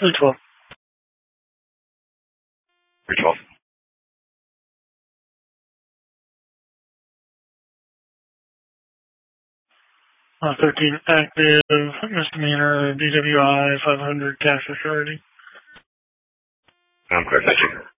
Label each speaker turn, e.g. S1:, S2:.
S1: 312.
S2: 312.
S1: 13 active misdemeanor DWI 500 cash for surety.
S2: I'm correct, thank you.